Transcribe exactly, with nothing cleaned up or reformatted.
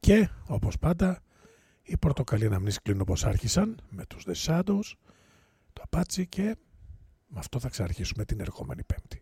Και όπως πάντα οι πορτοκαλί αναμνήσεις κλείνουν όπως άρχισαν με τους The Shadows, το Apache, και με αυτό θα ξαναρχίσουμε την ερχόμενη Πέμπτη.